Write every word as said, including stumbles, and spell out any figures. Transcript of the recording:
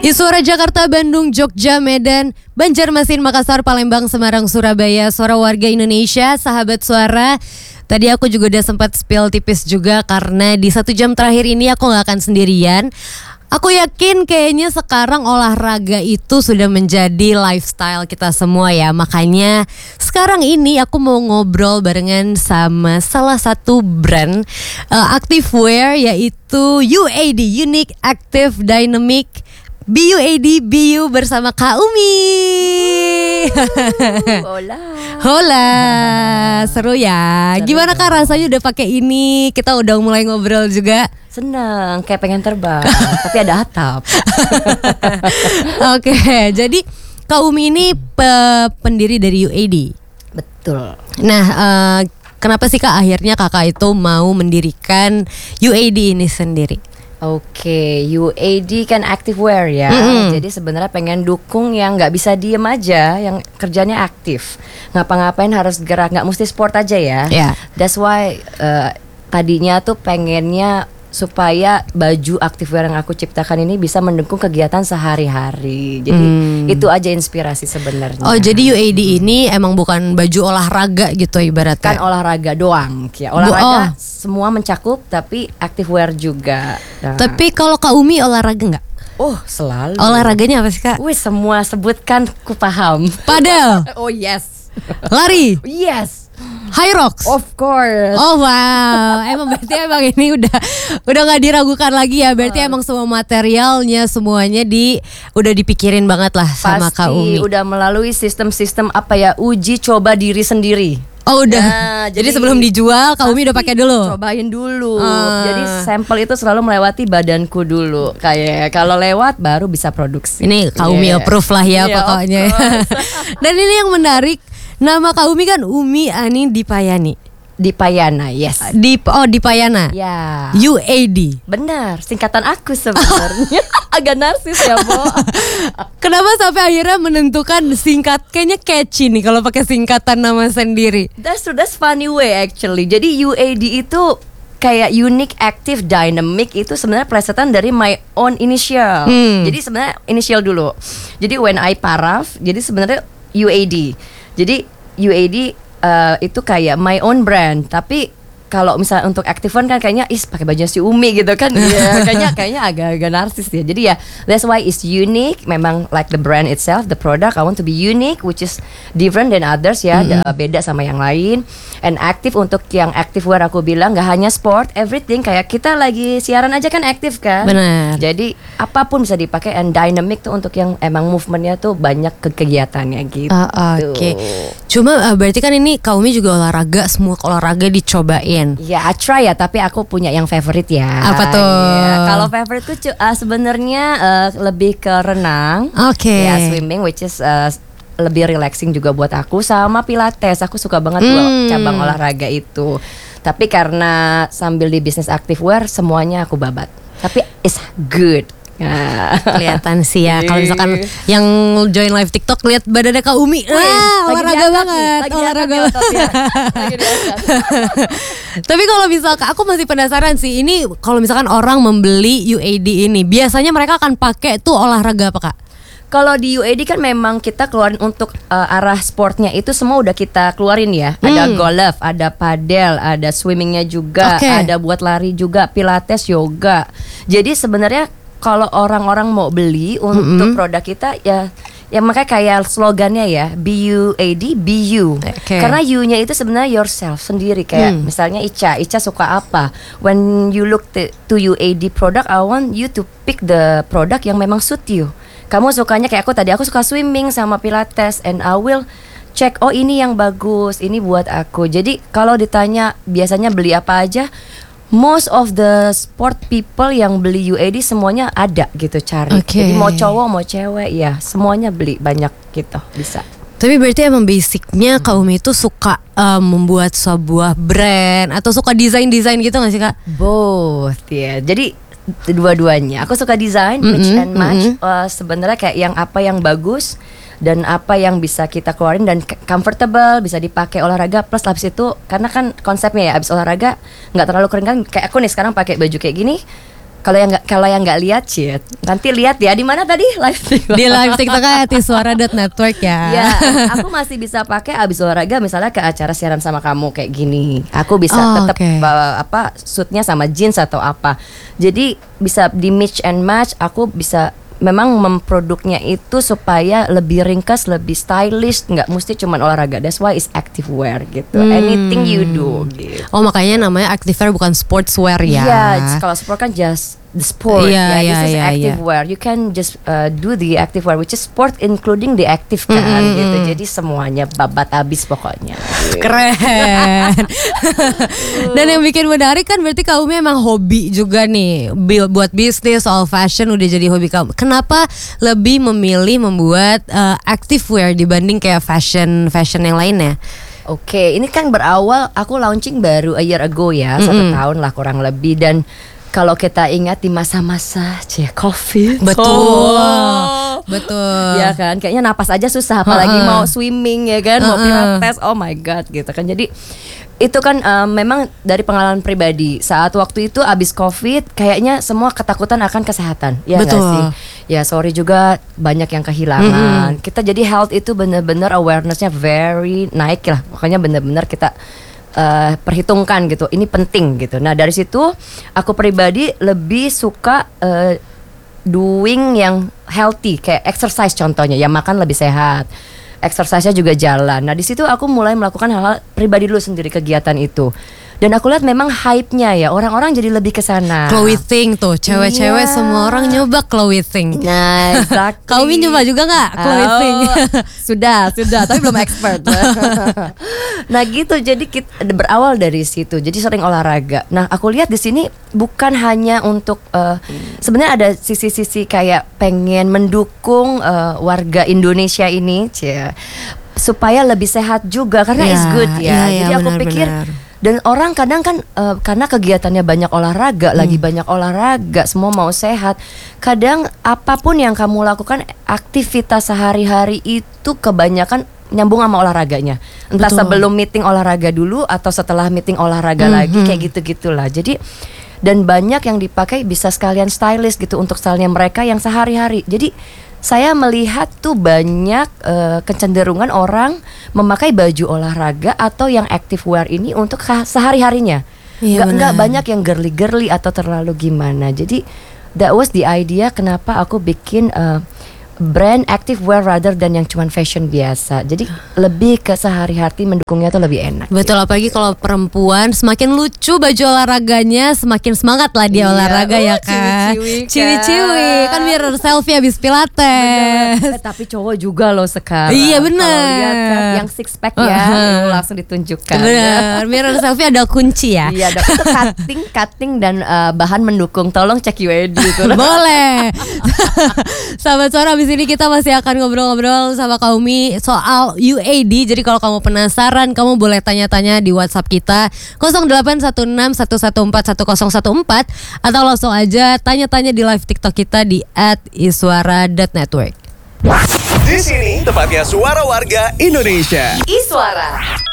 Suara Jakarta, Bandung, Jogja, Medan, Banjarmasin, Makassar, Palembang, Semarang, Surabaya. Suara warga Indonesia, sahabat suara. Tadi aku juga udah sempat spill tipis juga karena di satu jam terakhir ini aku gak akan sendirian. Aku yakin kayaknya sekarang olahraga itu sudah menjadi lifestyle kita semua ya. Makanya sekarang ini aku mau ngobrol barengan sama salah satu brand uh, activewear, yaitu U A D, Unique Active Dynamic B U A D B U bersama Kak Umi. Hola. Hola, seru ya. Seru Gimana Kak dong. rasanya udah pakai ini? Kita udah mulai ngobrol juga. Seneng, kayak pengen terbang, tapi ada atap. Oke, jadi Kak Umi ini pe- pendiri dari U A D. Betul. Nah, eh, kenapa sih Kak akhirnya Kakak itu mau mendirikan U A D ini sendiri? Oke, U A D kan activewear ya. Mm-mm. Jadi sebenarnya pengen dukung yang nggak bisa diem aja, yang kerjanya aktif. Ngapa-ngapain harus gerak, nggak mesti sport aja ya. Ya. That's why eh, tadinya tuh pengennya supaya baju activewear yang aku ciptakan ini bisa mendukung kegiatan sehari-hari. Jadi Hmm. itu aja inspirasi sebenarnya. Oh, jadi U A D ini emang bukan baju olahraga gitu ibaratnya. Kan olahraga doang ya. Bu- oh. Olahraga semua mencakup, tapi activewear juga. Nah. Tapi kalau Kak Umi olahraga nggak? Oh, selalu. Olahraganya apa sih Kak? Wih, semua sebutkan ku paham. Padel, Oh yes. lari, Yes. high rocks. Of course. Oh wow, emang berarti emang ini udah udah nggak diragukan lagi ya. Berarti emang semua materialnya semuanya di udah dipikirin banget lah sama Pasti Kak Umi. udah melalui sistem-sistem apa ya, uji coba diri sendiri. Oh udah. Nah, jadi, jadi sebelum dijual Kak Umi udah pakai dulu. Cobain dulu. Ah. Jadi sampel itu selalu melewati badanku dulu. Kayak kalau lewat baru bisa produksi. Ini Kak Umi Yeah. approve lah ya Yeah, of pokoknya. course. Dan ini yang menarik, nama Kak Umi kan Umi Ani Dipayani. Dipayana, yes. Dip oh Dipayana. Ya. U A D. Benar, singkatan aku sebenarnya. Agak narsis ya, Bo. Kenapa sampai akhirnya menentukan singkat? Kayaknya catchy nih kalau pakai singkatan nama sendiri. That's that's funny way actually. Jadi U A D itu kayak Unique Active Dynamic, itu sebenarnya plesetan dari my own initial. Hmm. Jadi sebenarnya initial dulu. Jadi when I paraf, jadi sebenarnya U A D. Jadi U A D uh, itu kayak my own brand, tapi kalau misalnya untuk activewear kan kayaknya is pakai baju si Umi gitu kan. Iya, kayaknya kayaknya agak-agak narsis ya. Jadi ya that's why it's unique. Memang like the brand itself, the product I want to be unique, which is different than others ya, Mm-hmm. da- beda sama yang lain. And active, untuk yang activewear aku bilang nggak hanya sport, everything. Kayak kita lagi siaran aja kan aktif kan. Benar. Jadi apapun bisa dipakai, and dynamic tuh untuk yang emang movementnya tuh banyak ke kegiatannya gitu. Ah, Oke. Cuma uh, berarti kan ini Kak Umi juga olahraga, semua olahraga dicobain. Ya, I try ya, tapi aku punya yang favorite ya. Apa tuh? Iya. Kalau favorite tuh cu- uh, sebenarnya uh, lebih ke renang. Oke. Ya, swimming, which is uh, lebih relaxing juga buat aku, sama pilates. Aku suka banget dua Hmm. cabang olahraga itu. Tapi karena sambil di bisnis activewear, semuanya aku babat. Tapi it's good. Nah. Kelihatan sih ya. Kalau misalkan yang join live TikTok lihat badannya Kak Umi, Wih, wah lagi olahraga diangkat nih, banget, lagi olahraga diangkat nih banget. ototnya. Lagi diangkat. Tapi kalau misalkan aku masih penasaran sih, ini kalau misalkan orang membeli U A D ini, biasanya mereka akan pakai tuh olahraga apa Kak? Kalau di U A D kan memang kita keluarin untuk uh, arah sportnya itu semua udah kita keluarin ya. Ada Hmm. golf, ada padel, ada swimmingnya juga, Oke. ada buat lari juga, pilates, yoga. Jadi sebenarnya kalau orang-orang mau beli untuk Mm-mm. produk kita ya, ya makanya kayak slogannya ya, B U A D, B U. Oke. Karena U-nya itu sebenarnya yourself sendiri. Kayak Hmm. misalnya Ica, Ica suka apa? When you look to, to U A D product, I want you to pick the product yang memang suit you. Kamu sukanya kayak aku tadi, aku suka swimming sama pilates, and I will check, oh ini yang bagus, ini buat aku. Jadi kalau ditanya biasanya beli apa aja, most of the sport people yang beli U A D semuanya ada gitu cari. Oke. Jadi mau cowok mau cewek ya semuanya beli banyak gitu bisa. Tapi berarti emang basicnya Kak Umi itu suka uh, membuat sebuah brand atau suka desain-desain gitu gak sih Kak? Both ya. Jadi dua-duanya. Aku suka desain, mix Mm-mm, and match. mm-mm. Uh, sebenarnya kayak yang apa yang bagus dan apa yang bisa kita keluarin dan c- comfortable, bisa dipakai olahraga. Plus habis itu karena kan konsepnya ya abis olahraga nggak terlalu kering kan. Kayak aku nih sekarang pakai baju kayak gini, Kalau yang nggak kalau yang nggak lihat Cid, nanti lihat ya di mana tadi live TikTok. Di live TikTok Iswara dot network ya. Ya, aku masih bisa pakai abis olahraga misalnya ke acara siaran sama kamu kayak gini. Aku bisa Oh, tetap oke. uh, apa suitnya sama jeans atau apa. Jadi bisa di mix and match. Aku bisa memang memproduknya itu supaya lebih ringkas, lebih stylish, nggak mesti cuma olahraga. That's why it's active wear gitu. Hmm. Anything you do gitu. Oh makanya namanya activewear bukan sportswear ya. Iya, kalau sport kan just the sport. Iya, ya, iya, this is iya, active iya. wear. You can just uh, do the active wear, which is sport including the active kan, Mm-mm. gitu. Jadi semuanya babat habis pokoknya. Keren. Dan yang bikin menarik kan berarti kamu emang hobi juga nih, Bil- buat bisnis, soal fashion udah jadi hobi kamu. Kenapa lebih memilih membuat uh, activewear dibanding kayak fashion fashion yang lainnya? Oke, ini kan berawal aku launching baru a year ago ya, satu Mm-mm. tahun lah kurang lebih. Dan kalau kita ingat di masa-masa cie COVID, Betul. Oh. Betul. Ya kan, kayaknya napas aja susah, apalagi Uh-uh. mau swimming ya kan, mau Uh-uh. pilates, oh my god gitu kan. Jadi itu kan um, memang dari pengalaman pribadi. Saat waktu itu abis COVID, kayaknya semua ketakutan akan kesehatan. Ya nggak Betul. sih? Ya sorry juga banyak yang kehilangan. Kita jadi health itu benar-benar awarenessnya very naik lah. Makanya benar-benar kita uh, perhitungkan gitu. Ini penting gitu. Nah dari situ aku pribadi lebih suka uh, doing yang healthy, kayak exercise contohnya, ya makan lebih sehat, exercise-nya juga jalan. Nah di situ aku mulai melakukan hal-hal pribadi dulu sendiri, kegiatan itu. Dan aku lihat memang hype-nya ya, orang-orang jadi lebih ke sana. Clothing tuh, cewek-cewek Iya. semua orang nyoba clothing. Nah, exactly. Kau Min nyoba juga nggak clothing? Oh, sudah, sudah, tapi belum expert. Nah gitu, jadi kita berawal dari situ. Jadi sering olahraga. Nah aku lihat di sini bukan hanya untuk uh, sebenarnya ada sisi-sisi kayak pengen mendukung uh, warga Indonesia ini, cie, supaya lebih sehat juga karena Iya, it's good ya. iya, iya, Jadi aku benar, pikir. benar. Dan orang kadang kan uh, karena kegiatannya banyak olahraga, lagi banyak olahraga, semua mau sehat. Kadang apapun yang kamu lakukan, aktivitas sehari-hari itu kebanyakan nyambung sama olahraganya. Entah Betul. sebelum meeting olahraga dulu atau setelah meeting olahraga Mhm. lagi, kayak gitu-gitulah. Jadi dan banyak yang dipakai bisa sekalian stylish gitu untuk stylenya mereka yang sehari-hari. Jadi saya melihat tuh banyak uh, kecenderungan orang memakai baju olahraga atau yang active wear ini untuk ha- sehari-harinya. Iya, Nggak, nggak benar. banyak yang girly-girly atau terlalu gimana. Jadi that was the idea kenapa aku bikin uh, brand active wear rather than yang cuman fashion biasa. Jadi lebih ke sehari-hari mendukungnya tuh lebih enak. Betul, apalagi kalau perempuan semakin lucu baju olahraganya, semakin semangat lah dia Iya, olahraga oh, ya kan. ciwi-ciwi kan. Ciwi-ciwi kan mirror selfie habis pilates. Eh, tapi cowok juga loh sekarang. Iya, Kalau benar. lihat kan yang six pack ya, Uh-huh. langsung ditunjukkan. Benar, mirror selfie ada kunci ya. Iya, dok. Itu cutting, cutting dan uh, bahan mendukung. Tolong cek U A D itu. Boleh. Sahabat Suara, abis ini kita masih akan ngobrol-ngobrol sama Kaumi soal U A D. Jadi kalau kamu penasaran, kamu boleh tanya-tanya di WhatsApp kita nol delapan satu enam satu satu empat satu nol satu empat atau langsung aja tanya-tanya di live TikTok kita di at iswara dot network. Di sini tempatnya suara warga Indonesia. Iswara.